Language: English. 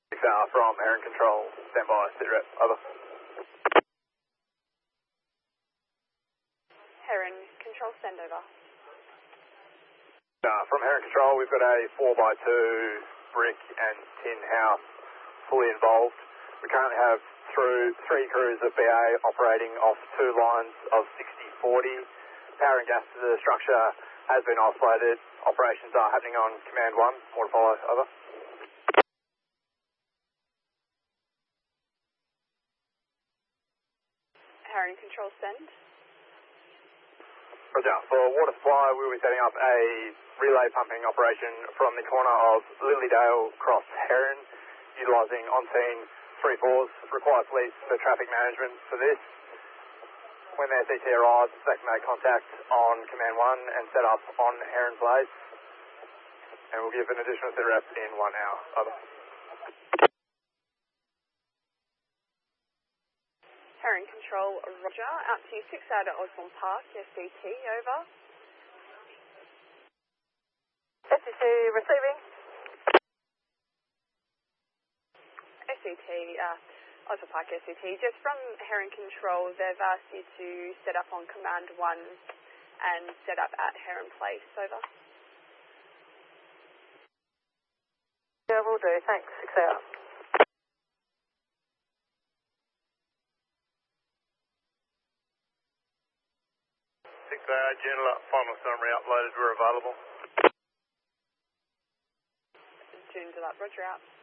From Heron Control, stand by, sit rep, over. Heron Control, stand over. From Heron Control, we've got a 4x2 brick and tin house fully involved. We currently have three crews of BA operating off 2 lines of 60/40. Power and gas to the structure has been isolated. Operations are happening on Command 1. More to follow, over. Heron Control, send. Roger. For water supply, we'll be setting up a relay pumping operation from the corner of Lilydale across Heron, utilising on-scene 3/4s. Requires police for traffic management for this. When their CT arrives, they can make contact on Command 1 and set up on Heron Place. And we'll give an additional sit rep in 1 hour. Over. Heron Control, roger. Out to 6 out at Osborne Park, SCT, over. SCT receiving. SCT, Osborne Park, SCT. Just from Heron Control, they've asked you to set up on Command 1 and set up at Heron Place, over. Yeah, will do. Thanks. 6 out. 6 hour, general final summary uploaded where available. Tuned to that, roger out.